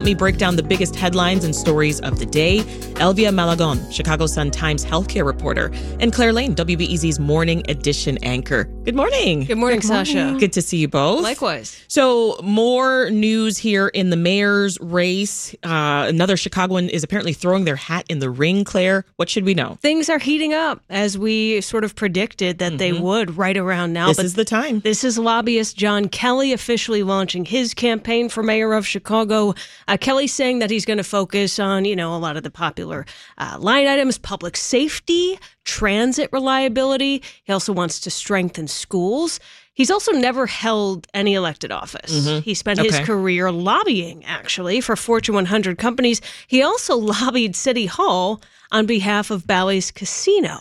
me break down the biggest headlines and stories of the day. Elvia Malagon, Chicago Sun-Times healthcare reporter, and Claire Lane, WBEZ's Morning Edition anchor. Good morning. Good morning, Sasha. Good to see you both. Likewise. So more news here in the mayor's race. Another Chicagoan is apparently throwing their hat in the ring. Claire, what should we know? Things are heating up as we sort of predicted that they would right around now. This is the time. This is lobbyist John Kelly officially launching his campaign for mayor of Chicago. Kelly's saying that he's going to focus on, a lot of the popular line items, public safety, transit reliability. He also wants to strengthen schools. He's also never held any elected office. He spent his career lobbying, actually, for Fortune 100 companies. He also lobbied City Hall on behalf of Bally's Casino.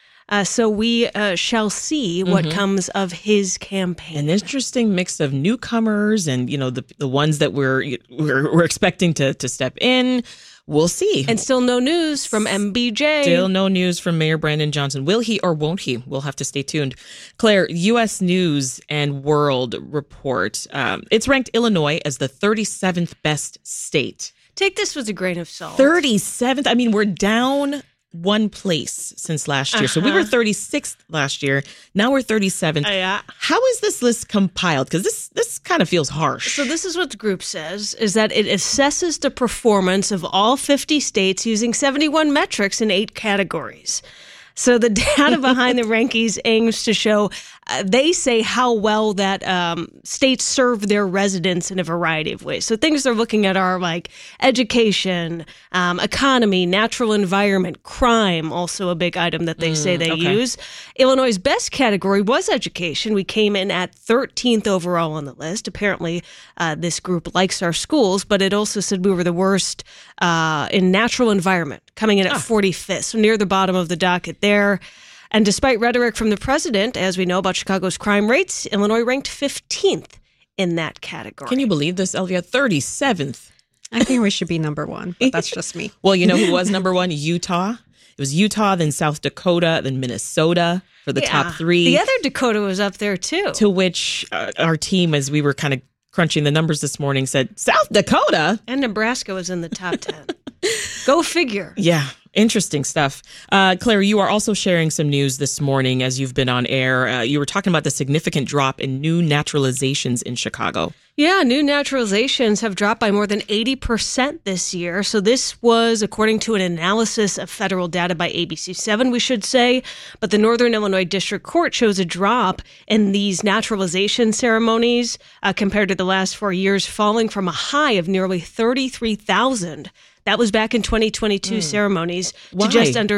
So we shall see what comes of his campaign. An interesting mix of newcomers and, the ones that we're expecting to step in. We'll see. And still no news from MBJ. Still no news from Mayor Brandon Johnson. Will he or won't he? We'll have to stay tuned. Claire, U.S. News and World Report. It's ranked Illinois as the 37th best state. Take this with a grain of salt. 37th? I mean, we're down one place since last year. So we were 36th last year. Now we're 37th. How is this list compiled? Because this kind of feels harsh. So this is what the group says, is that it assesses the performance of all 50 states using 71 metrics in 8 categories. So the data behind the rankings aims to show, they say, how well that states serve their residents in a variety of ways. So things they're looking at are like education, economy, natural environment, crime, also a big item that they say they use. Illinois' best category was education. We came in at 13th overall on the list. Apparently, this group likes our schools, but it also said we were the worst in natural environment, coming in at 45th, so near the bottom of the docket there. And despite rhetoric from the president, as we know about Chicago's crime rates, Illinois ranked 15th in that category. Can you believe this, Elvia? 37th. I think we should be number one, but that's just me. Well, you know who was number one? Utah. It was Utah, then South Dakota, then Minnesota for the top 3. The other Dakota was up there, too. To which our team, as we were kind of crunching the numbers this morning, said, South Dakota? And Nebraska was in the top 10. Go figure. Yeah. Interesting stuff. Claire, you are also sharing some news this morning as you've been on air. You were talking about the significant drop in new naturalizations in Chicago. Yeah, new naturalizations have dropped by more than 80% this year. So this was according to an analysis of federal data by ABC7, we should say. But the Northern Illinois District Court shows a drop in these naturalization ceremonies compared to the last 4 years, falling from a high of nearly 33,000. That was back in 2022 ceremonies to just under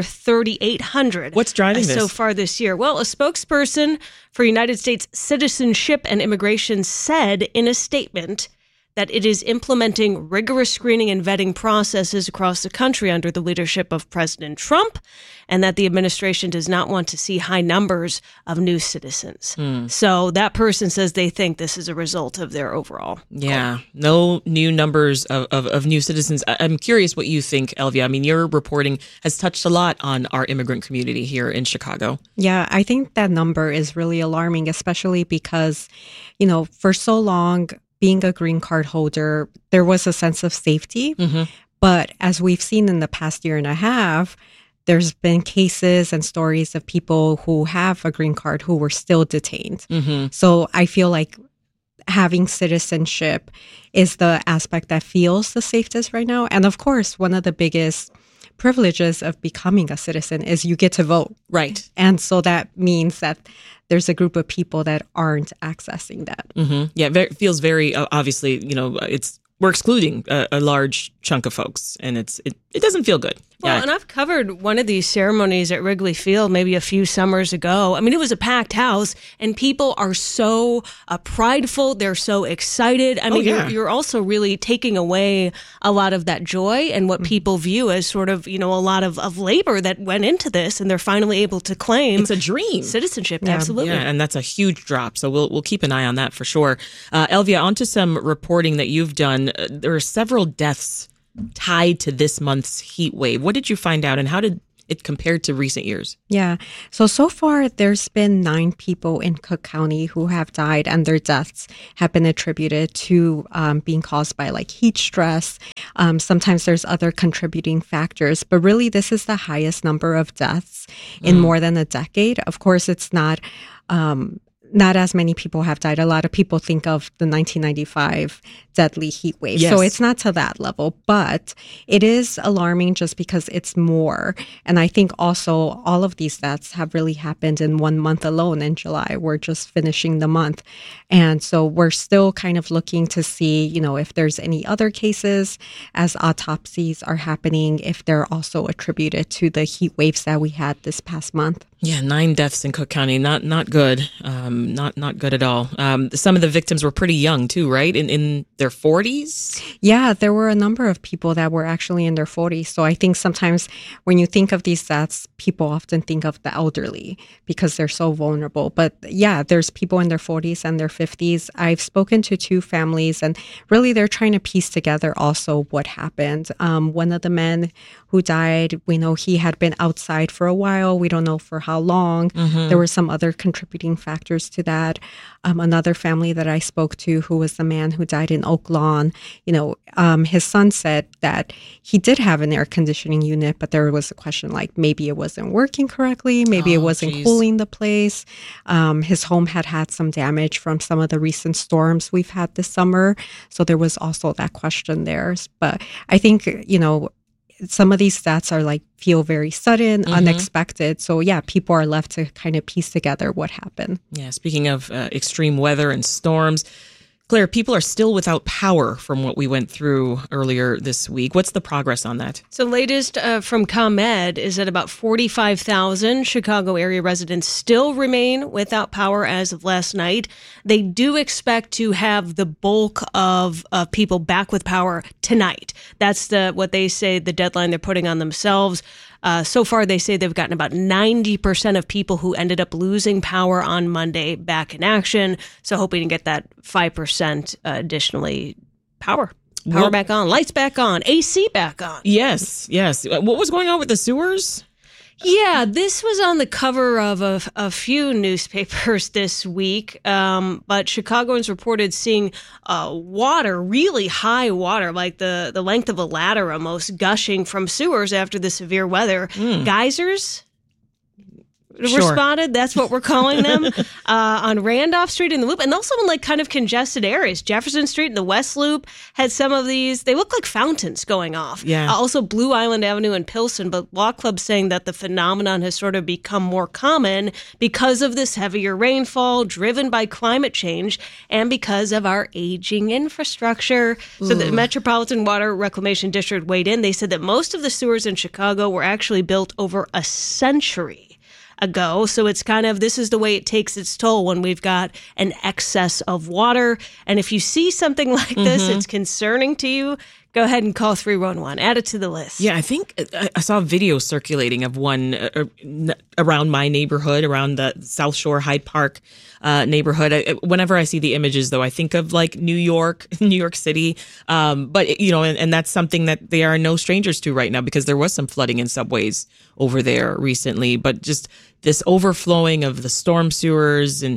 3,800. What's driving this? So far this year? Well, a spokesperson for United States Citizenship and Immigration said in a statement that it is implementing rigorous screening and vetting processes across the country under the leadership of President Trump, and that the administration does not want to see high numbers of new citizens. So that person says they think this is a result of their overall goal. No new numbers of new citizens. I'm curious what you think, Elvia. I mean, your reporting has touched a lot on our immigrant community here in Chicago. Yeah, I think that number is really alarming, especially because, for so long, being a green card holder, there was a sense of safety. But as we've seen in the past year and a half, there's been cases and stories of people who have a green card who were still detained. So I feel like having citizenship is the aspect that feels the safest right now. And of course, one of the biggest privileges of becoming a citizen is you get to vote. Right. And so that means that there's a group of people that aren't accessing that. Yeah, it feels very, obviously, we're excluding a large chunk of folks, and it doesn't feel good. Well, and I've covered one of these ceremonies at Wrigley Field maybe a few summers ago. I mean, it was a packed house, and people are so prideful. They're so excited. I mean, you're also really taking away a lot of that joy and what people view as sort of, a lot of labor that went into this, and they're finally able to claim it's a dream citizenship. Yeah. Absolutely. Yeah, and that's a huge drop. So we'll keep an eye on that for sure. Elvia, onto some reporting that you've done. There are several deaths tied to this month's heat wave. What did you find out, and how did it compared to recent years? Yeah. So far, there's been 9 people in Cook County who have died, and their deaths have been attributed to being caused by like heat stress. Sometimes there's other contributing factors, but really this is the highest number of deaths in more than a decade. Of course, it's not as many people have died. A lot of people think of the 1995 deadly heat wave. Yes. So it's not to that level, but it is alarming just because it's more. And I think also all of these deaths have really happened in 1 month alone in July. We're just finishing the month. And so we're still kind of looking to see, if there's any other cases as autopsies are happening, if they're also attributed to the heat waves that we had this past month. Yeah, 9 deaths in Cook County. Not good. Not good at all. Some of the victims were pretty young too, right? In their 40s? Yeah, there were a number of people that were actually in their 40s. So I think sometimes when you think of these deaths, people often think of the elderly because they're so vulnerable. But yeah, there's people in their 40s and their 50s. I've spoken to 2 families, and really they're trying to piece together also what happened. One of the men who died, we know he had been outside for a while. We don't know for how long. There were some other contributing factors to that. Another family that I spoke to, who was the man who died in Oak Lawn, his son said that he did have an air conditioning unit, but there was a question like maybe it wasn't working correctly, maybe it wasn't cooling the place. His home had some damage from some of the recent storms we've had this summer. So there was also that question there. But I think, some of these deaths are feel very sudden, unexpected. So yeah, people are left to kind of piece together what happened. Yeah, speaking of extreme weather and storms, Claire, people are still without power from what we went through earlier this week. What's the progress on that? So latest from ComEd is that about 45,000 Chicago area residents still remain without power as of last night. They do expect to have the bulk of people back with power tonight. That's what they say, the deadline they're putting on themselves. So far, they say they've gotten about 90% of people who ended up losing power on Monday back in action. So hoping to get that 5% additionally power back on, lights back on, AC back on. Yes. What was going on with the sewers? Yeah, this was on the cover of a few newspapers this week, but Chicagoans reported seeing water, really high water, like the length of a ladder almost, gushing from sewers after the severe weather. Geysers were spotted. That's what we're calling them on Randolph Street in the Loop, and also in kind of congested areas. Jefferson Street and the West Loop had some of these. They look like fountains going off. Yeah. Also Blue Island Avenue and Pilsen, but Law Club's saying that the phenomenon has sort of become more common because of this heavier rainfall driven by climate change and because of our aging infrastructure. So the Metropolitan Water Reclamation District weighed in. They said that most of the sewers in Chicago were actually built over a century ago. So it's kind of, this is the way it takes its toll when we've got an excess of water. And if you see something like this, it's concerning to you, go ahead and call 311. Add it to the list. Yeah, I think I saw a video circulating of one around my neighborhood, around the South Shore Hyde Park neighborhood. Whenever I see the images, though, I think of New York City. But, and that's something that they are no strangers to right now, because there was some flooding in subways over there recently. But just this overflowing of the storm sewers, and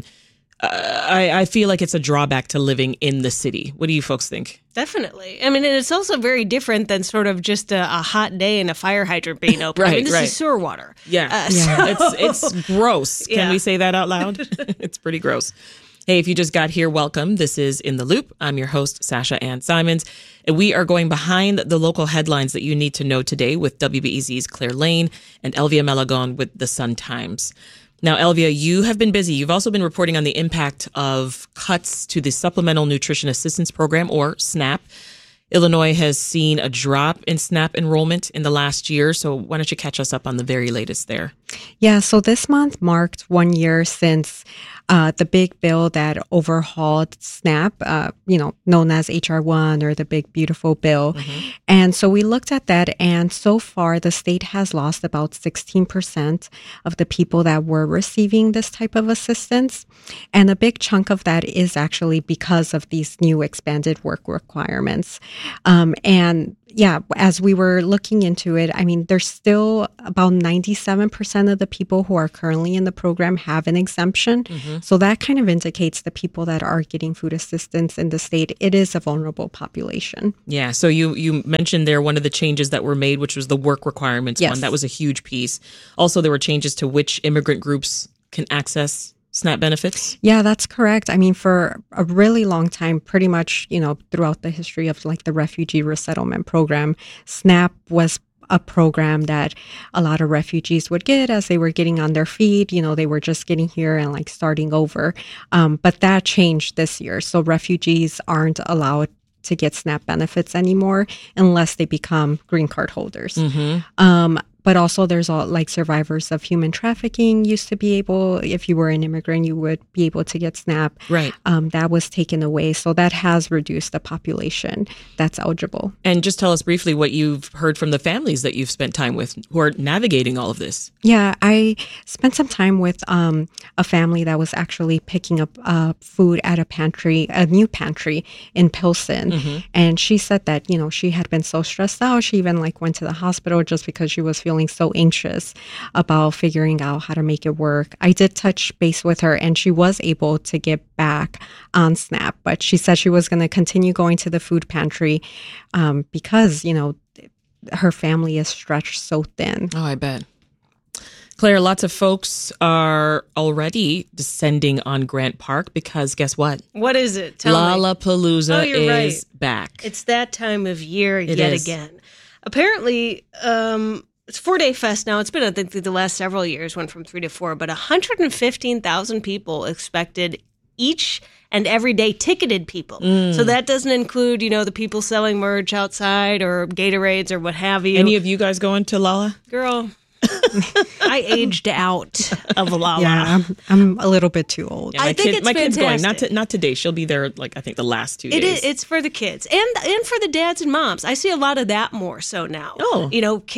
I feel like it's a drawback to living in the city. What do you folks think? Definitely. I mean, and it's also very different than sort of just a hot day and a fire hydrant being open. Right, I mean, this is sewer water. Yeah. So- It's gross. Can we say that out loud? It's pretty gross. Hey, if you just got here, welcome. This is In the Loop. I'm your host, Sasha Ann Simons. And we are going behind the local headlines that you need to know today with WBEZ's Claire Lane and Elvia Malagon with the Sun-Times. Now, Elvia, you have been busy. You've also been reporting on the impact of cuts to the Supplemental Nutrition Assistance Program, or SNAP. Illinois has seen a drop in SNAP enrollment in the last year. So why don't you catch us up on the very latest there? Yeah, so this month marked 1 year since the big bill that overhauled SNAP, known as HR 1 or the Big Beautiful Bill. And so we looked at that, and so far the state has lost about 16% of the people that were receiving this type of assistance. And a big chunk of that is actually because of these new expanded work requirements. And yeah, as we were looking into it, I mean, there's still about 97% of the people who are currently in the program have an exemption. So that kind of indicates the people that are getting food assistance in the state, it is a vulnerable population. Yeah. So you mentioned there one of the changes that were made, which was the work requirements Yes. one. That was a huge piece. Also, there were changes to which immigrant groups can access SNAP benefits. Yeah, that's correct. I mean, for a really long time, pretty much, throughout the history of like the refugee resettlement program, SNAP was a program that a lot of refugees would get as they were getting on their feet. They were just getting here and like starting over. But that changed this year. So refugees aren't allowed to get SNAP benefits anymore unless they become green card holders. But also there's all like survivors of human trafficking used to be able, if you were an immigrant, you would be able to get SNAP. Right. That was taken away. So that has reduced the population that's eligible. And just tell us briefly what you've heard from the families that you've spent time with who are navigating all of this. Yeah, I spent some time with a family that was actually picking up food at a new pantry in Pilsen. And she said that, she had been so stressed out. She even like went to the hospital just because she was feeling so anxious about figuring out how to make it work. I did touch base with her and she was able to get back on SNAP, but she said she was going to continue going to the food pantry because, her family is stretched so thin. Oh, I bet. Claire, lots of folks are already descending on Grant Park because guess what? What is it? Tell me. Lollapalooza you're is right. back. It's that time of year It yet is. again. Apparently, it's 4-day fest now. It's been, I think, the last several years, went from 3 to 4, but 115,000 people expected each and every day, ticketed people. So that doesn't include, the people selling merch outside or Gatorades or what have you. Any of you guys going to Lala? Girl, I aged out of Lala. Yeah, I'm a little bit too old. Yeah, I think it's my kid's going. fantastic. Not today. She'll be there I think the last 2 days. It is. It's for the kids and for the dads and moms. I see a lot of that more so now. Oh.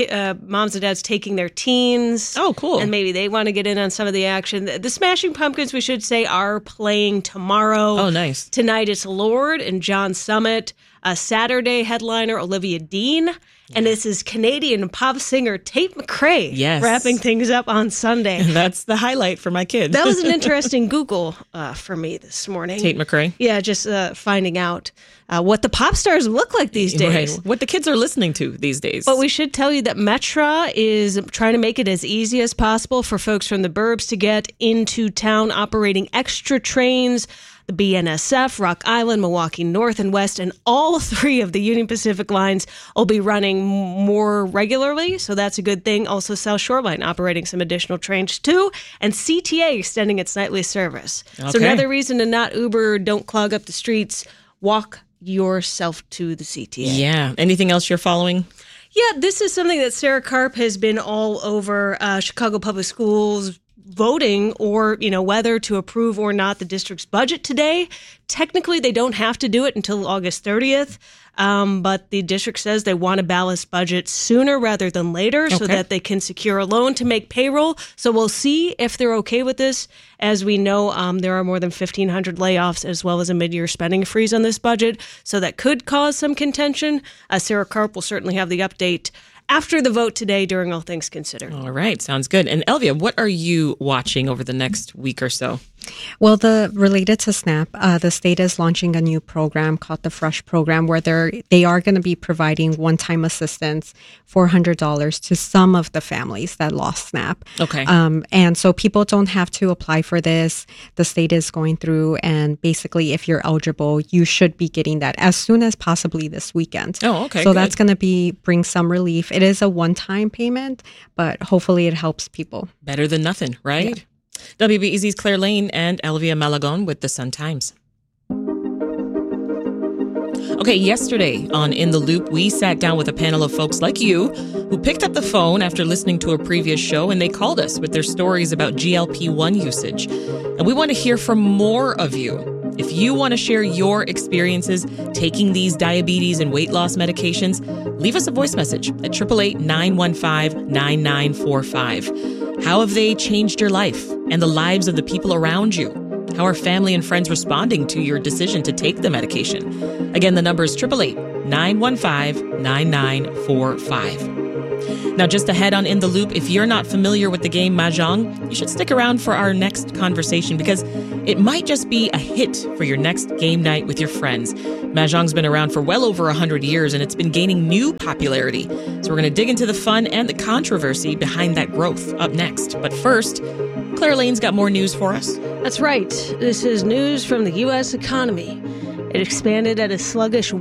Moms and dads taking their teens. Oh, cool. And maybe they want to get in on some of the action. The Smashing Pumpkins, we should say, are playing tomorrow. Oh, nice. Tonight it's Lord and John Summit. Saturday headliner Olivia Dean. And this is Canadian pop singer Tate McRae Yes. wrapping things up on Sunday. That's the highlight for my kid. That was an interesting Google for me this morning. Tate McRae. Yeah, just finding out what the pop stars look like these days. Right. What the kids are listening to these days. But we should tell you that Metra is trying to make it as easy as possible for folks from the burbs to get into town, operating extra trains. The BNSF, Rock Island, Milwaukee North and West, and all 3 of the Union Pacific lines will be running more regularly, so that's a good thing. Also, South Shoreline operating some additional trains too, and CTA extending its nightly service. So Okay. another reason to not Uber, don't clog up the streets, walk yourself to the CTA. Yeah. Anything else you're following? Yeah, this is something that Sarah Karp has been all over Chicago Public Schools voting or, whether to approve or not the district's budget today. Technically, they don't have to do it until August 30th, but the district says they want a balanced budget sooner rather than later so Okay. that they can secure a loan to make payroll. So we'll see if they're okay with this. As we know, there are more than 1,500 layoffs as well as a mid-year spending freeze on this budget, so that could cause some contention. Sarah Karp will certainly have the update after the vote today during All Things Considered. All right. Sounds good. And Elvia, what are you watching over the next week or so? Well, related to SNAP, the state is launching a new program called the Fresh Program, where they are going to be providing one-time assistance, $400 to some of the families that lost SNAP. Okay. And so people don't have to apply for this. The state is going through, and basically, if you're eligible, you should be getting that as soon as possibly this weekend. Oh, okay. So good. that's going to bring some relief. It is a one-time payment, but hopefully it helps people. Better than nothing, right? Yeah. WBEZ's Claire Lane and Elvia Malagon with the Sun-Times. Okay, yesterday on In the Loop, we sat down with a panel of folks like you who picked up the phone after listening to a previous show, and they called us with their stories about GLP-1 usage. And we want to hear from more of you. If you want to share your experiences taking these diabetes and weight loss medications, leave us a voice message at 888-915-9945. How have they changed your life and the lives of the people around you? How are family and friends responding to your decision to take the medication? Again, the number is 888-915-9945. 888-915-9945. Now, just ahead on In the Loop, if you're not familiar with the game Mahjong, you should stick around for our next conversation because it might just be a hit for your next game night with your friends. Mahjong's been around for well over 100 years and it's been gaining new popularity. So we're going to dig into the fun and the controversy behind that growth up next. But first, Claire Lane's got more news for us. That's right. This is news from the U.S. economy. It expanded at a sluggish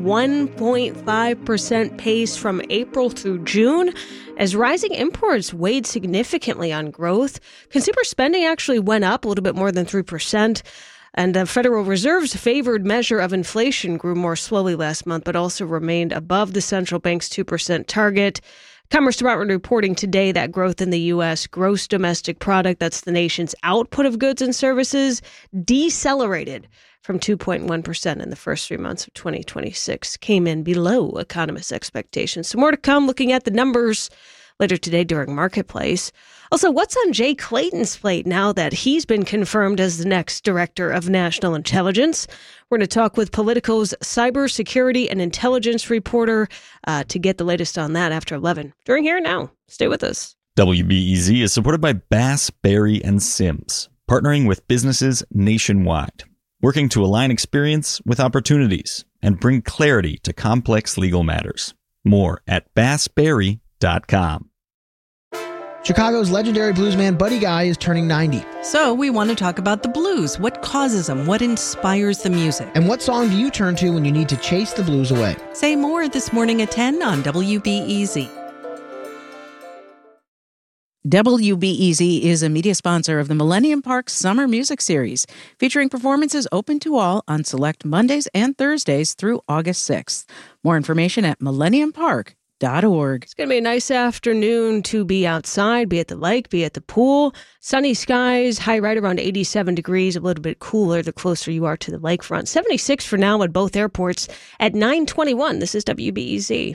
1.5% pace from April through June as rising imports weighed significantly on growth. Consumer spending actually went up a little bit more than 3%. And the Federal Reserve's favored measure of inflation grew more slowly last month, but also remained above the central bank's 2% target. Commerce Department reporting today that growth in the U.S. gross domestic product, that's the nation's output of goods and services, decelerated from 2.1% in the first 3 months of 2026, came in below economists' expectations. So more to come looking at the numbers later today during Marketplace. Also, what's on Jay Clayton's plate now that he's been confirmed as the next Director of National Intelligence? We're going to talk with Politico's cybersecurity and intelligence reporter to get the latest on that after 11. During Here and Now. Stay with us. WBEZ is supported by Bass, Berry, and Sims, partnering with businesses nationwide, working to align experience with opportunities and bring clarity to complex legal matters. More at bassberry.com. Chicago's legendary bluesman Buddy Guy is turning 90. So we want to talk about the blues. What causes them? What inspires the music? And what song do you turn to when you need to chase the blues away? Say more this morning at 10 on WBEZ. WBEZ is a media sponsor of the Millennium Park Summer Music Series, featuring performances open to all on select Mondays and Thursdays through August 6th. More information at millenniumpark.org. It's going to be a nice afternoon to be outside, be at the lake, be at the pool. Sunny skies, high right around 87 degrees, a little bit cooler the closer you are to the lakefront. 76 for now at both airports at 9:21. This is WBEZ.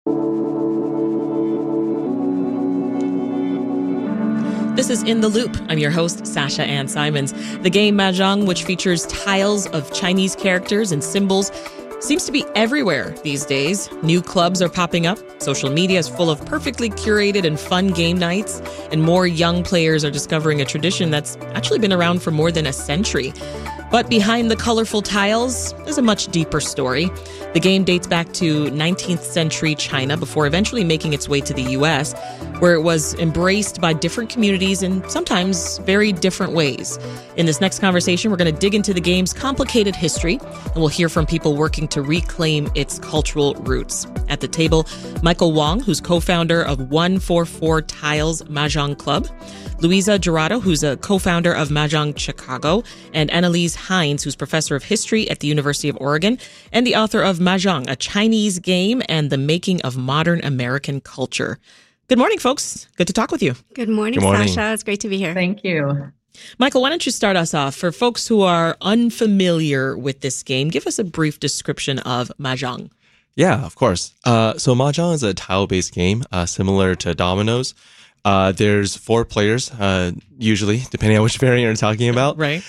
This is In the Loop. I'm your host, Sasha Ann Simons. The game Mahjong, which features tiles of Chinese characters and symbols, seems to be everywhere these days. New clubs are popping up. Social media is full of perfectly curated and fun game nights. And more young players are discovering a tradition that's actually been around for more than a century. But behind the colorful tiles is a much deeper story. The game dates back to 19th century China before eventually making its way to the U.S., where it was embraced by different communities in sometimes very different ways. In this next conversation, we're going to dig into the game's complicated history, and we'll hear from people working to reclaim its cultural roots. At the table, Michael Wong, who's co-founder of 144 Tiles Mahjong Club, Luisa Jurado, who's a co-founder of Mahjong Chicago, and Annalise Hines, who's professor of history at the University of Oregon, and the author of Mahjong, a Chinese game and the making of modern American culture. Good morning, folks. Good to talk with you. Good morning, Sasha. It's great to be here. Thank you. Michael, why don't you start us off? For folks who are unfamiliar with this game, give us a brief description of Mahjong. Yeah, of course. So Mahjong is a tile-based game, similar to dominoes. There's 4 players, usually, depending on which variant you're talking about. Right.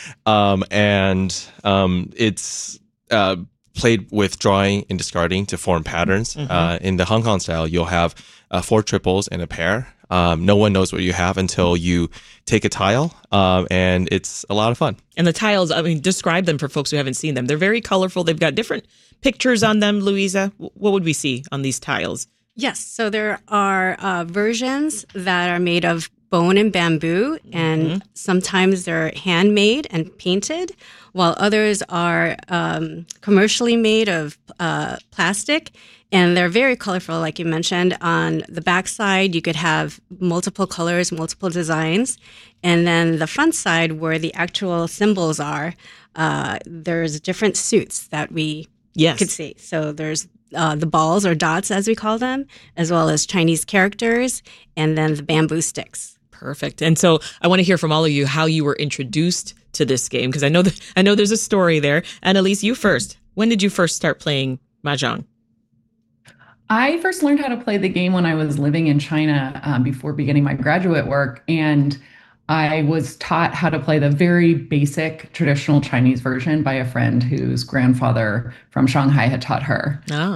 It's played with drawing and discarding to form patterns. Mm-hmm. In the Hong Kong style, you'll have 4 triples and a pair. No one knows what you have until you take a tile, and it's a lot of fun. And the tiles, I mean, describe them for folks who haven't seen them. They're very colorful. They've got different pictures on them. Louisa, what would we see on these tiles? Yes. So there are versions that are made of bone and bamboo, and sometimes they're handmade and painted, while others are commercially made of plastic. And they're very colorful, like you mentioned. On the back side, you could have multiple colors, multiple designs. And then the front side, where the actual symbols are, there's different suits that we could see. So there's the balls or dots, as we call them, as well as Chinese characters, and then the bamboo sticks. Perfect. And so I want to hear from all of you how you were introduced to this game, because I know there's a story there. Annalise, you first. When did you first start playing Mahjong? I first learned how to play the game when I was living in China before beginning my graduate work, and I was taught how to play the very basic traditional Chinese version by a friend whose grandfather from Shanghai had taught her. Oh.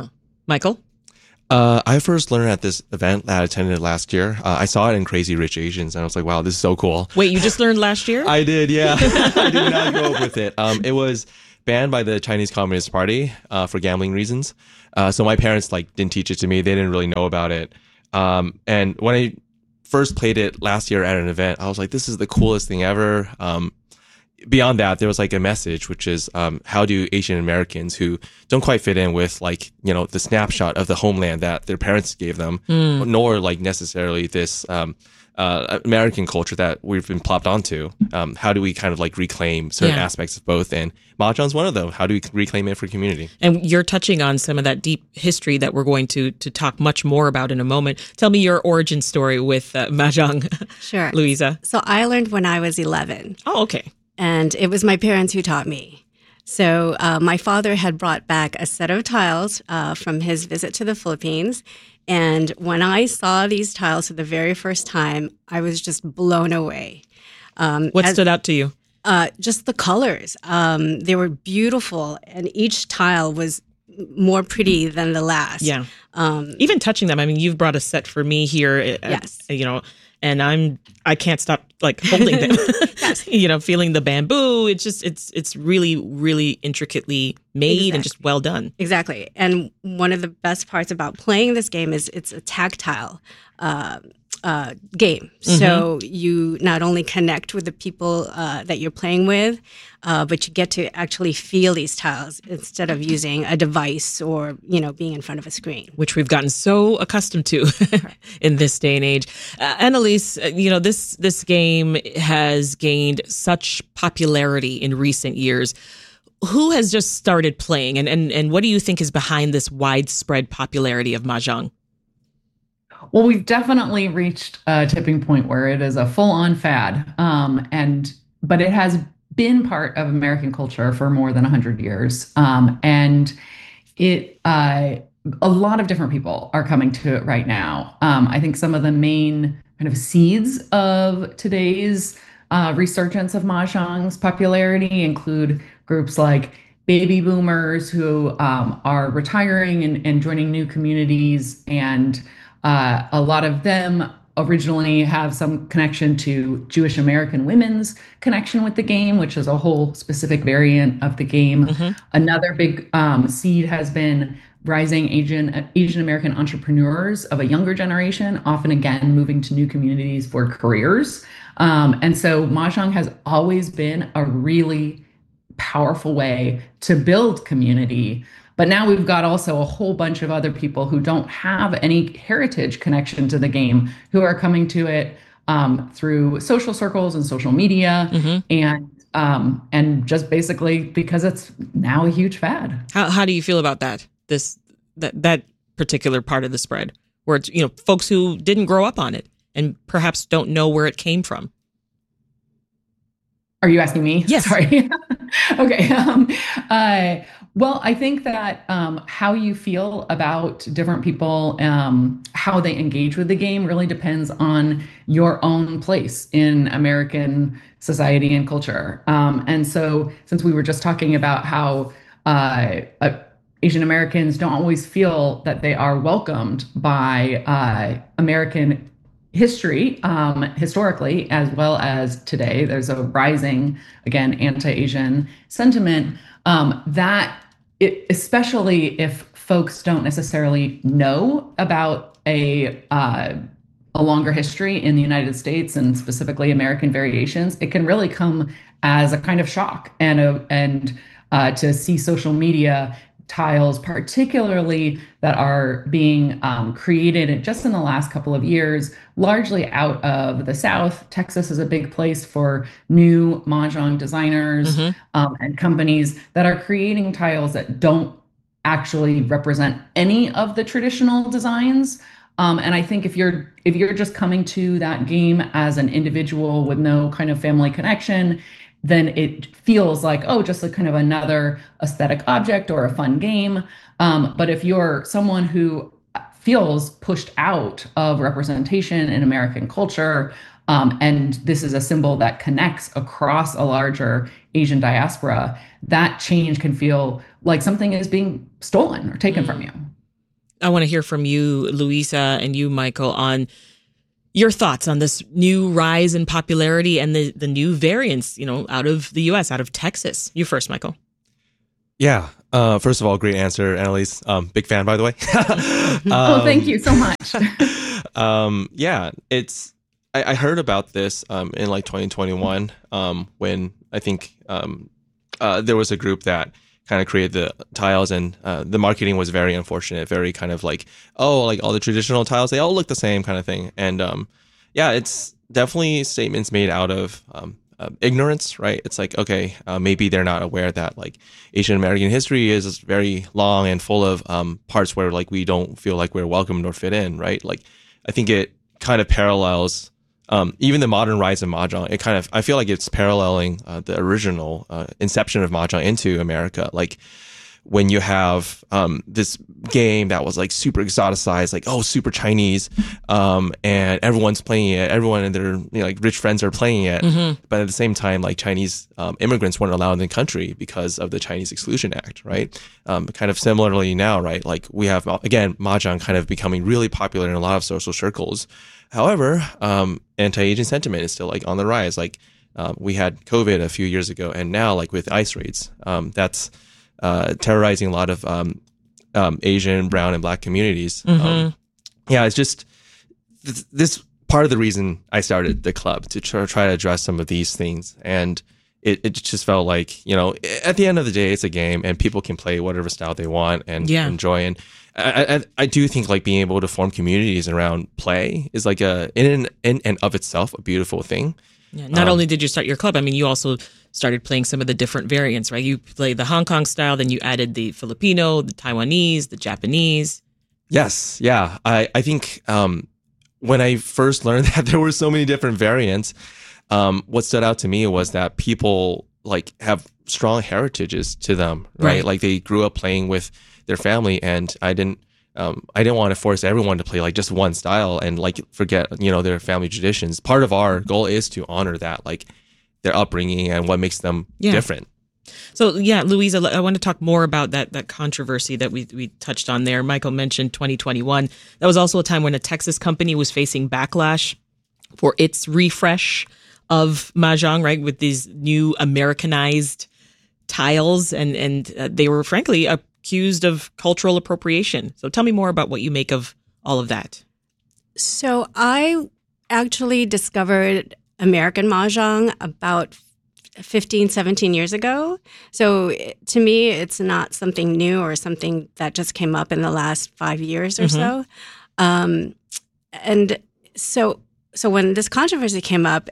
Michael? I first learned at this event that I attended last year. I saw it in Crazy Rich Asians, and I was like, wow, this is so cool. Wait, you just learned last year? I did, yeah. I did not grow up with it. It was banned by the Chinese Communist Party for gambling reasons. So my parents didn't teach it to me. They didn't really know about it. And when I first played it last year at an event, I was like, this is the coolest thing ever. Beyond that, there was a message, which is how do Asian Americans who don't quite fit in with the snapshot of the homeland that their parents gave them, nor necessarily this American culture that we've been plopped onto. How do we kind of reclaim certain aspects of both? And Mahjong's one of them. How do we reclaim it for community? And you're touching on some of that deep history that we're going to talk much more about in a moment. Tell me your origin story with Mahjong, Sure. Louisa. So I learned when I was 11. Oh, okay. And it was my parents who taught me. So my father had brought back a set of tiles from his visit to the Philippines. And when I saw these tiles for the very first time, I was just blown away. What stood out to you? Just the colors. They were beautiful, and each tile was more pretty than the last. Yeah. Even touching them. I mean, you've brought a set for me here. Yes. And I can't stop holding them. Yes. Feeling the bamboo. It's really, really intricately made and just well done. Exactly. And one of the best parts about playing this game is it's a tactile game. Mm-hmm. So you not only connect with the people that you're playing with, but you get to actually feel these tiles instead of using a device or, being in front of a screen. Which we've gotten so accustomed to in this day and age. Annalise, this game has gained such popularity in recent years. Who has just started playing, and what do you think is behind this widespread popularity of Mahjong? Well, we've definitely reached a tipping point where it is a full-on fad, but it has been part of American culture for more than 100 years, and a lot of different people are coming to it right now. I think some of the main kind of seeds of today's resurgence of Mahjong's popularity include groups like baby boomers who are retiring and joining new communities, and a lot of them originally have some connection to Jewish American women's connection with the game, which is a whole specific variant of the game. Mm-hmm. Another big seed has been rising Asian American entrepreneurs of a younger generation, often again moving to new communities for careers. And so Mahjong has always been a really powerful way to build community. But now we've got also a whole bunch of other people who don't have any heritage connection to the game, who are coming to it through social circles and social media, mm-hmm. And just basically because it's now a huge fad. How do you feel about that? That particular part of the spread, where it's folks who didn't grow up on it and perhaps don't know where it came from. Are you asking me? Yes. Sorry. Okay. Well, I think that how you feel about different people, how they engage with the game really depends on your own place in American society and culture. And so since we were just talking about how Asian Americans don't always feel that they are welcomed by American history, historically, as well as today, there's a rising, again, anti-Asian sentiment especially if folks don't necessarily know about a longer history in the United States and specifically American variations, it can really come as a kind of shock and to see social media tiles, particularly that are being created just in the last couple of years, largely out of the South. Texas is a big place for new Mahjong designers and companies that are creating tiles that don't actually represent any of the traditional designs. And I think if you're just coming to that game as an individual with no kind of family connection, then it feels like, just a kind of another aesthetic object or a fun game. But if you're someone who feels pushed out of representation in American culture, and this is a symbol that connects across a larger Asian diaspora, that change can feel like something is being stolen or taken from you. I want to hear from you, Louisa, and you, Michael, on your thoughts on this new rise in popularity and the new variants, out of the U.S., out of Texas. You first, Michael. Yeah. First of all, great answer, Annalise. Big fan, by the way. Thank you so much. Yeah, I heard about this in like 2021 when I think there was a group that kind of created the tiles, and the marketing was very unfortunate, very kind of like, like all the traditional tiles, they all look the same kind of thing. And it's definitely statements made out of ignorance, right? It's like, okay, maybe they're not aware that like Asian American history is very long and full of parts where like we don't feel like we're welcomed or fit in, right? Like I think it kind of parallels even the modern rise of Mahjong. I feel like it's paralleling the original inception of Mahjong into America. Like when you have this game that was like super exoticized, like, super Chinese, and everyone's playing it. Everyone and their like rich friends are playing it. Mm-hmm. But at the same time, like Chinese immigrants weren't allowed in the country because of the Chinese Exclusion Act, right? Kind of similarly now, right? Like we have, again, Mahjong kind of becoming really popular in a lot of social circles. However, anti-Asian sentiment is still like on the rise. Like we had COVID a few years ago, and now like with ICE raids, that's terrorizing a lot of Asian, brown, and black communities. Mm-hmm. It's just this part of the reason I started the club, to try to address some of these things. And it just felt like, at the end of the day, it's a game and people can play whatever style they want and enjoy. And I do think like being able to form communities around play is like in and of itself a beautiful thing. Yeah. Not only did you start your club, I mean, you also started playing some of the different variants, right? You played the Hong Kong style, then you added the Filipino, the Taiwanese, the Japanese. Yes. Yeah. I think when I first learned that there were so many different variants, what stood out to me was that people like have strong heritages to them, right? Like they grew up playing with their family, and I didn't want to force everyone to play like just one style and like forget, their family traditions. Part of our goal is to honor that, like their upbringing and what makes them different. So Louisa, I want to talk more about that controversy that we touched on there. Michael mentioned 2021. That was also a time when a Texas company was facing backlash for its refresh of Mahjong, right, with these new Americanized tiles, and they were frankly accused of cultural appropriation. So tell me more about what you make of all of that. So I actually discovered American Mahjong about 15, 17 years ago. So to me, it's not something new or something that just came up in the last 5 years or so. And so when this controversy came up,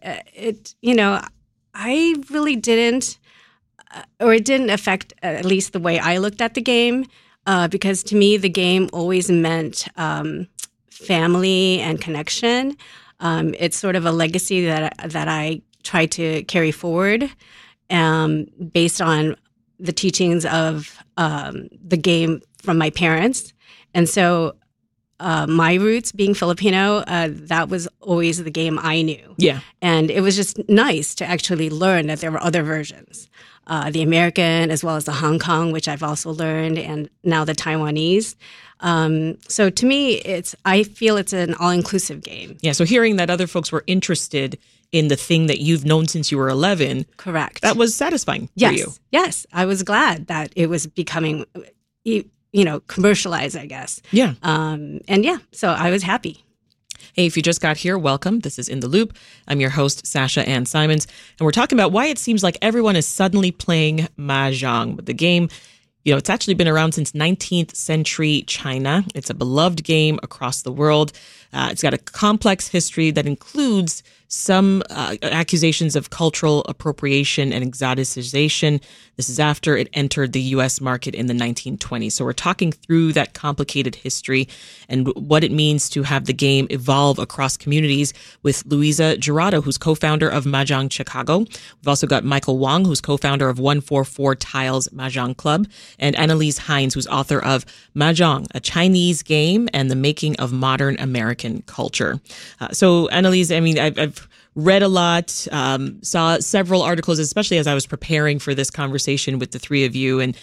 I really didn't, or it didn't affect at least the way I looked at the game, because to me, the game always meant family and connection. It's sort of a legacy that I try to carry forward based on the teachings of the game from my parents. And so my roots being Filipino, that was always the game I knew. Yeah. And it was just nice to actually learn that there were other versions. The American as well as the Hong Kong, which I've also learned, and now the Taiwanese. So to me, I feel it's an all-inclusive game. Yeah, so hearing that other folks were interested in the thing that you've known since you were 11. Correct. That was satisfying for you. Yes, I was glad that it was becoming, commercialized, I guess. Yeah. So I was happy. Hey, if you just got here, welcome. This is In the Loop. I'm your host, Sasha Ann Simons, and we're talking about why it seems like everyone is suddenly playing Mahjong. But the game, it's actually been around since 19th century China. It's a beloved game across the world. It's got a complex history that includes some accusations of cultural appropriation and exoticization. This is after it entered the U.S. market in the 1920s. So we're talking through that complicated history and what it means to have the game evolve across communities with Louisa Jurado, who's co-founder of Mahjong Chicago. We've also got Michael Wong, who's co-founder of 144 Tiles Mahjong Club, and Annalise Hines, who's author of Mahjong, a Chinese game and the making of modern American culture. So Annalise, I mean, I've read a lot, saw several articles, especially as I was preparing for this conversation with the three of you. And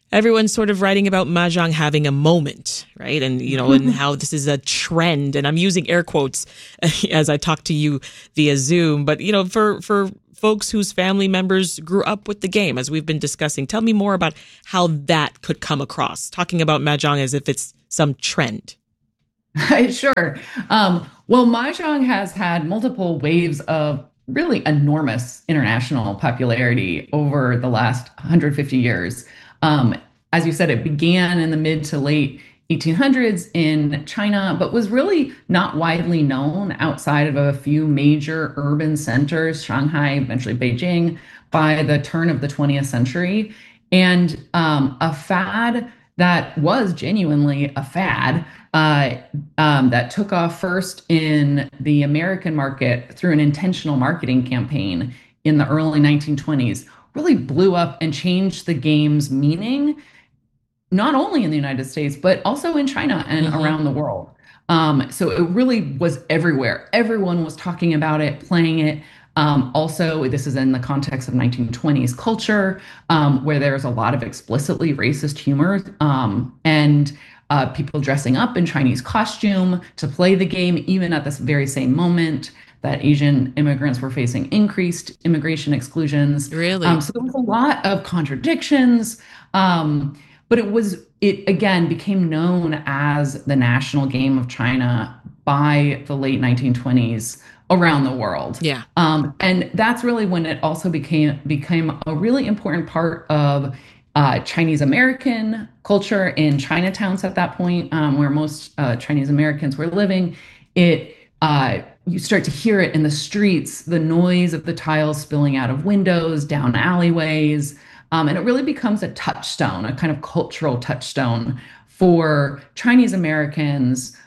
Everyone's sort of writing about Mahjong having a moment, right? And, and how this is a trend. And I'm using air quotes as I talk to you via Zoom. But, for folks whose family members grew up with the game, as we've been discussing, tell me more about how that could come across, talking about Mahjong as if it's some trend. Sure. Well, Mahjong has had multiple waves of really enormous international popularity over the last 150 years. As you said, it began in the mid to late 1800s in China, but was really not widely known outside of a few major urban centers, Shanghai, eventually Beijing, by the turn of the 20th century. And a fad that was genuinely a fad that took off first in the American market through an intentional marketing campaign in the early 1920s, really blew up and changed the game's meaning, not only in the United States, but also in China and around the world. So it really was everywhere. Everyone was talking about it, playing it. Also, this is in the context of 1920s culture, where there's a lot of explicitly racist humor and people dressing up in Chinese costume to play the game, even at this very same moment that Asian immigrants were facing increased immigration exclusions. Really? So there was a lot of contradictions, but it again became known as the national game of China by the late 1920s around the world. Yeah. And that's really when it also became a really important part of Chinese American culture in Chinatowns at that point, where most Chinese Americans were living. You start to hear it in the streets, the noise of the tiles spilling out of windows, down alleyways. And it really becomes a touchstone, a kind of cultural touchstone for Chinese Americans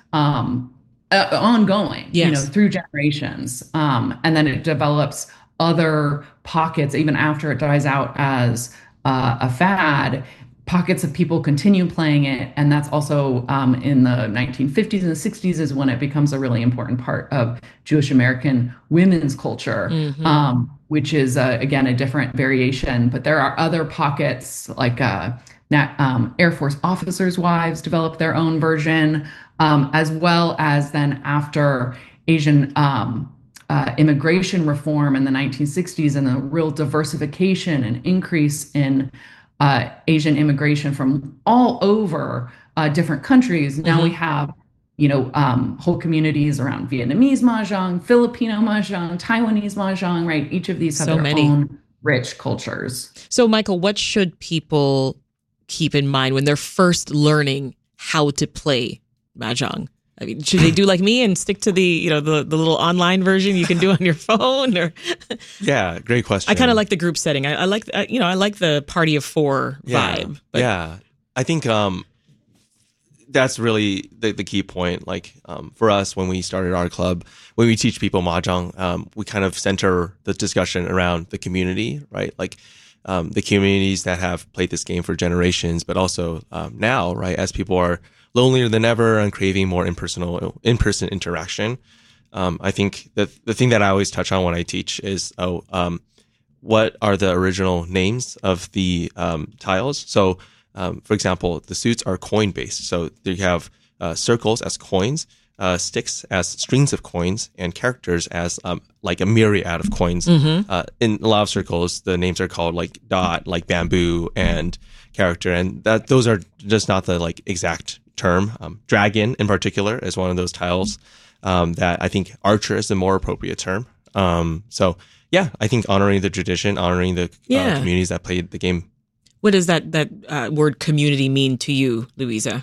ongoing, yes, through generations. And then it develops other pockets, even after it dies out as a fad. Pockets of people continue playing it. And that's also in the 1950s and the 60s is when it becomes a really important part of Jewish American women's culture, which is, again, a different variation. But there are other pockets like Air Force officers' wives developed their own version, as well as then after Asian immigration reform in the 1960s and the real diversification and increase in Asian immigration from all over different countries. Now we have, whole communities around Vietnamese Mahjong, Filipino Mahjong, Taiwanese Mahjong, right? Each of these have their own rich cultures. So, Michael, what should people keep in mind when they're first learning how to play Mahjong? I mean, should they do like me and stick to the little online version you can do on your phone? Or yeah, great question. I kind of like the group setting. I like I like the party of four vibe. But. Yeah, I think that's really the key point. Like for us, when we started our club, when we teach people Mahjong, we kind of center the discussion around the community, right? Like the communities that have played this game for generations, but also now, right, as people are lonelier than ever and craving more in-person interaction. I think that the thing that I always touch on when I teach is, what are the original names of the tiles? So, for example, the suits are coin-based. So you have circles as coins, sticks as strings of coins, and characters as like a myriad of coins. In a lot of circles, the names are called like dot, like bamboo, and character, and those are just not the like exact term. Dragon in particular is one of those tiles that I think archer is the more appropriate term. So yeah, I think honoring the tradition, honoring the communities that played the game. What does that word community mean to you, Louisa?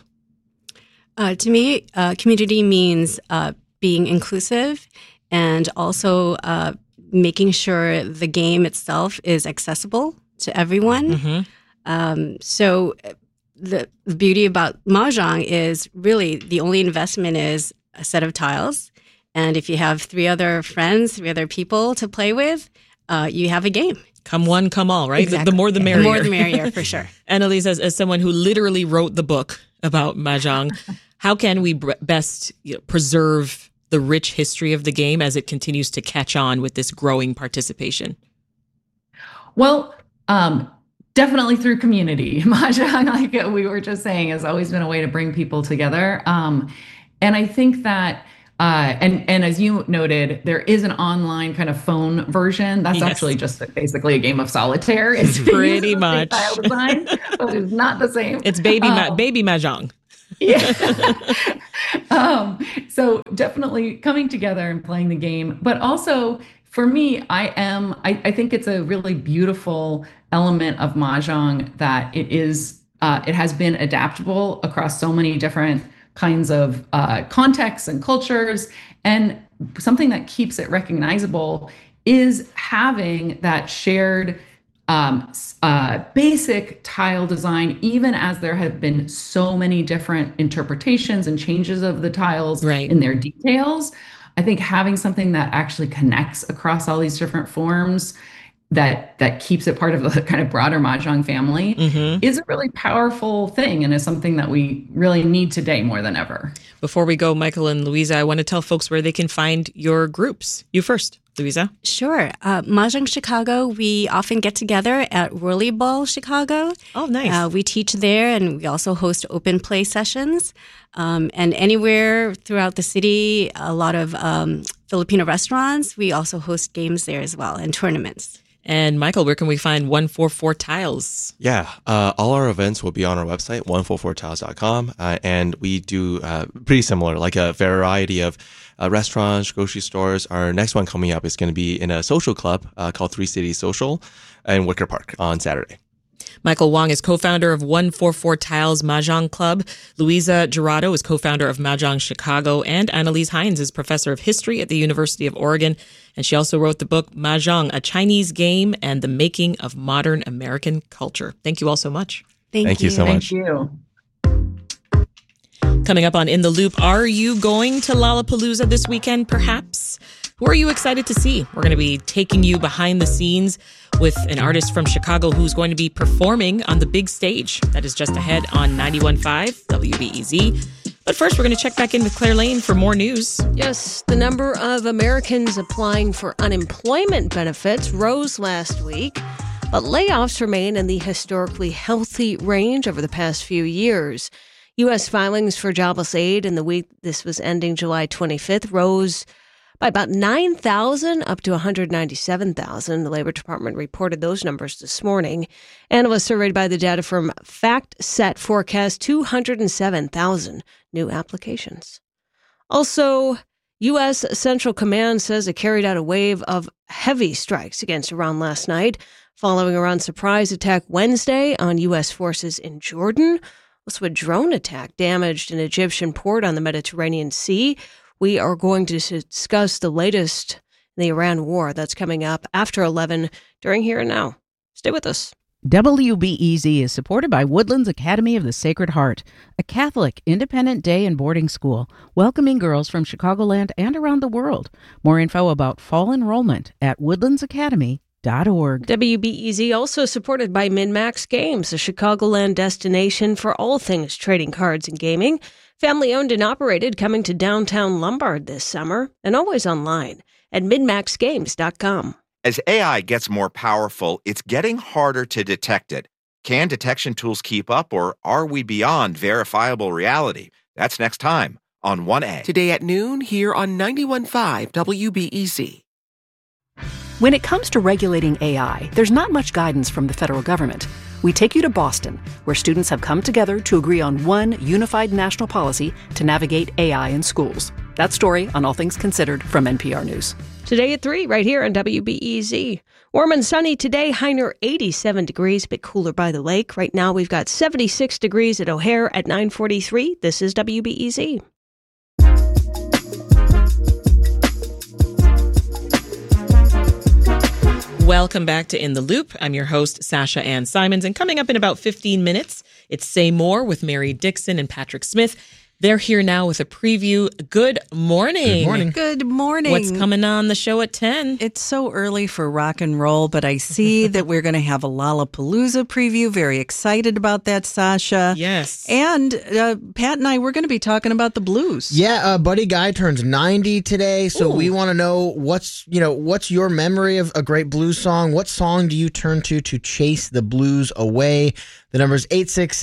To me, community means being inclusive and also making sure the game itself is accessible to everyone. So the beauty about Mahjong is really the only investment is a set of tiles. And if you have 3 other friends, 3 other people to play with, you have a game. Come one, come all, right? Exactly. The more the merrier. The more the merrier, for sure. Annalise, as someone who literally wrote the book about Mahjong, how can we best preserve the rich history of the game as it continues to catch on with this growing participation? Well, Definitely through community. Mahjong, like we were just saying, has always been a way to bring people together. And I think that, and as you noted, there is an online kind of phone version. That's actually just basically a game of solitaire. It's pretty much tile design, but it's not the same. It's baby Mahjong. Yeah. So definitely coming together and playing the game, but also for me, I think it's a really beautiful element of Mahjong that it has been adaptable across so many different kinds of contexts and cultures. And something that keeps it recognizable is having that shared basic tile design, even as there have been so many different interpretations and changes of the tiles in their details. I think having something that actually connects across all these different forms that keeps it part of the kind of broader Mahjong family is a really powerful thing, and is something that we really need today more than ever. Before we go, Michael and Louisa, I want to tell folks where they can find your groups. You first, Louisa. Sure. Mahjong Chicago, we often get together at Whirly Ball Chicago. Oh, nice. We teach there, and we also host open play sessions. And anywhere throughout the city, a lot of Filipino restaurants, we also host games there as well, and tournaments. And Michael, where can we find 144 Tiles? Yeah, all our events will be on our website, 144tiles.com. And we do pretty similar, like a variety of restaurants, grocery stores. Our next one coming up is going to be in a social club called 3 Cities Social in Wicker Park on Saturday. Michael Wong is co-founder of 144 Tiles Mahjong Club. Louisa Jurado is co-founder of Mahjong Chicago. And Annalise Hines is professor of history at the University of Oregon. And she also wrote the book Mahjong, A Chinese Game and the Making of Modern American Culture. Thank you all so much. Thank you so much. Thank you. Coming up on In the Loop, are you going to Lollapalooza this weekend, perhaps? Who are you excited to see? We're going to be taking you behind the scenes with an artist from Chicago who's going to be performing on the big stage. That is just ahead on 91.5 WBEZ. But first, we're going to check back in with Claire Lane for more news. Yes, the number of Americans applying for unemployment benefits rose last week, but layoffs remain in the historically healthy range over the past few years. U.S. filings for jobless aid in the week this was ending July 25th rose by about 9,000 up to 197,000. The Labor Department reported those numbers this morning. Analysts surveyed by the data from FactSet forecast 207,000 new applications. Also, U.S. Central Command says it carried out a wave of heavy strikes against Iran last night, following Iran's surprise attack Wednesday on U.S. forces in Jordan. Also, a drone attack damaged an Egyptian port on the Mediterranean Sea. We are going to discuss the latest in the Iran war. That's coming up after 11 during Here and Now. Stay with us. WBEZ is supported by Woodlands Academy of the Sacred Heart, a Catholic independent day and boarding school welcoming girls from Chicagoland and around the world. More info about fall enrollment at woodlandsacademy.org. WBEZ also supported by MinMax Games, a Chicagoland destination for all things trading cards and gaming. Family owned and operated, coming to downtown Lombard this summer, and always online at minmaxgames.com. As AI gets more powerful, it's getting harder to detect it. Can detection tools keep up, or are we beyond verifiable reality? That's next time on 1A. Today at noon here on 91.5 WBEZ. When it comes to regulating AI, there's not much guidance from the federal government. We take you to Boston, where students have come together to agree on one unified national policy to navigate AI in schools. That story on All Things Considered from NPR News. Today at 3, right here on WBEZ. Warm and sunny today, high near 87 degrees, a bit cooler by the lake. Right now we've got 76 degrees at O'Hare at 9:43. This is WBEZ. Welcome back to In the Loop. I'm your host, Sasha Ann Simons, and coming up in about 15 minutes, it's Say More with Mary Dixon and Patrick Smith. They're here now with a preview. Good morning. Good morning. Good morning. What's coming on the show at 10? It's so early for rock and roll, but I see that we're going to have a Lollapalooza preview. Very excited about that, Sasha. Yes. And Pat and I, we're going to be talking about the blues. Yeah, Buddy Guy turns 90 today, so we want to know what's your memory of a great blues song? What song do you turn to chase the blues away? The number is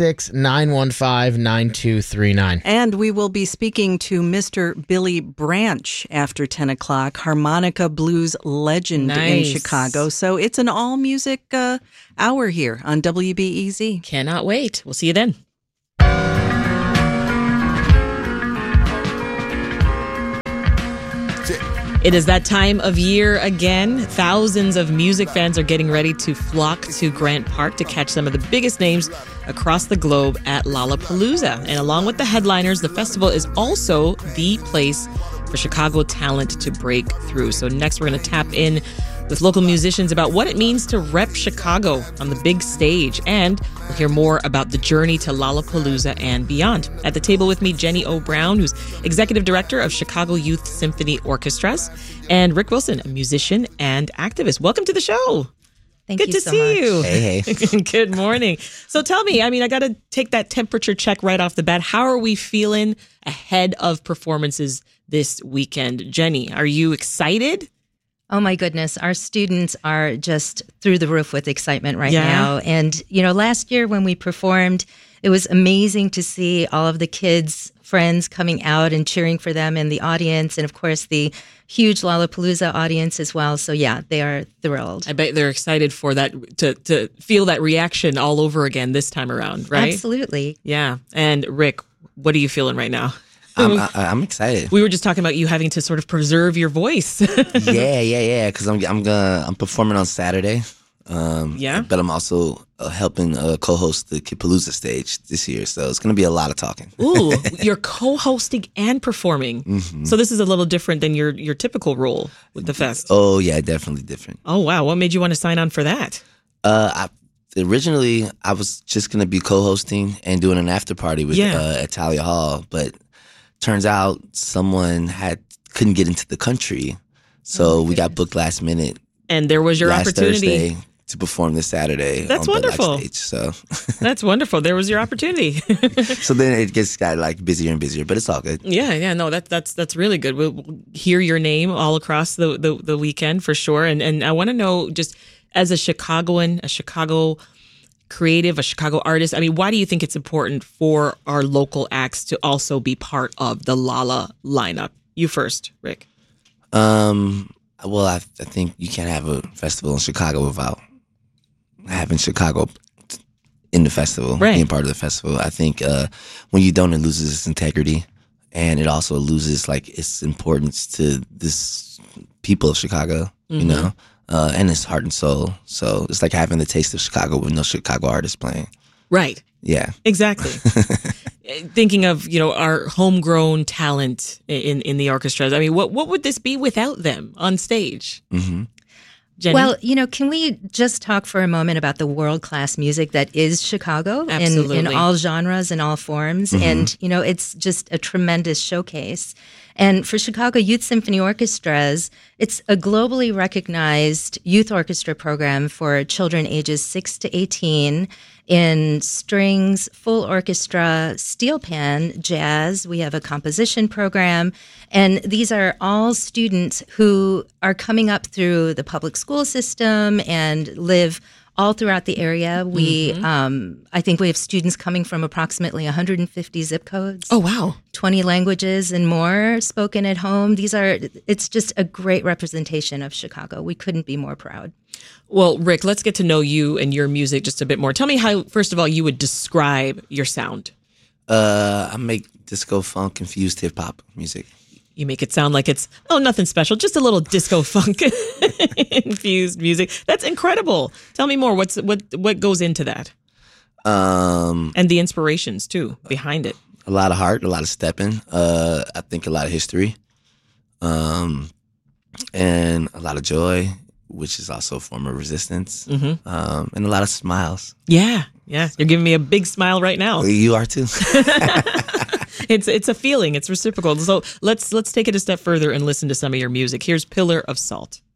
866-915-9239. And we will be speaking to Mr. Billy Branch after 10 o'clock, harmonica blues legend in Chicago. So it's an all-music hour here on WBEZ. Cannot wait. We'll see you then. It is that time of year again. Thousands of music fans are getting ready to flock to Grant Park to catch some of the biggest names across the globe at Lollapalooza. And along with the headliners, the festival is also the place for Chicago talent to break through. So next we're going to tap in with local musicians about what it means to rep Chicago on the big stage. And we'll hear more about the journey to Lollapalooza and beyond. At the table with me, Jenny O. Brown, who's executive director of Chicago Youth Symphony Orchestras, and Rick Wilson, a musician and activist. Welcome to the show. Thank Good you to so see much. you. Hey. Good morning. So tell me, I got to take that temperature check right off the bat. How are we feeling ahead of performances this weekend? Jenny, are you excited? Oh my goodness, our students are just through the roof with excitement right now. And, last year when we performed, it was amazing to see all of the kids' friends coming out and cheering for them in the audience. And of course, the huge Lollapalooza audience as well. So yeah, they are thrilled. I bet they're excited for that, to feel that reaction all over again this time around, right? Absolutely. Yeah. And Rick, what are you feeling right now? I'm excited. We were just talking about you having to sort of preserve your voice. Yeah. Because I'm performing on Saturday. But I'm also helping co-host the Kidpalooza stage this year, so it's going to be a lot of talking. Ooh, you're co-hosting and performing. Mm-hmm. So this is a little different than your typical role with the fest. Oh yeah, definitely different. Oh wow, what made you want to sign on for that? Originally, I was just going to be co-hosting and doing an after party with at Talia Hall, but turns out someone couldn't get into the country, so we got booked last minute. And there was your opportunity Thursday to perform this Saturday. That's on wonderful. Stage, so that's wonderful. There was your opportunity. So then it got busier and busier, but it's all good. Yeah. No, that's really good. We'll hear your name all across the weekend for sure. And I want to know, just as a Chicagoan, a Chicago creative, a Chicago artist, why do you think it's important for our local acts to also be part of the Lolla lineup? You first, Rick. Well, I think you can't have a festival in Chicago without having Chicago in the festival, being part of the festival. I think when you don't, it loses its integrity, and it also loses its importance to this people of Chicago, and its heart and soul. So it's like having the taste of Chicago with no Chicago artists playing. Right. Yeah. Exactly. Thinking of, our homegrown talent in the orchestras. What would this be without them on stage? Mm-hmm. Jenny? Well, can we just talk for a moment about the world-class music that is Chicago in all genres and all forms? Mm-hmm. And, it's just a tremendous showcase. And for Chicago Youth Symphony Orchestras, it's a globally recognized youth orchestra program for children ages 6 to 18 in strings, full orchestra, steel pan, jazz. We have a composition program. And these are all students who are coming up through the public school system and live all throughout the area. We, I think we have students coming from approximately 150 zip codes. Oh, wow. 20 languages and more spoken at home. It's just a great representation of Chicago. We couldn't be more proud. Well, Rick, let's get to know you and your music just a bit more. Tell me how, first of all, you would describe your sound. I make disco, funk, infused hip hop music. You make it sound like it's, nothing special, just a little disco funk infused music. That's incredible. Tell me more. What goes into that? And the inspirations, too, behind it. A lot of heart, a lot of stepping. I think a lot of history. And a lot of joy, which is also a form of resistance. Mm-hmm. And a lot of smiles. Yeah. You're giving me a big smile right now. You are, too. It's a feeling. It's reciprocal. So let's take it a step further and listen to some of your music. Here's Pillar of Salt.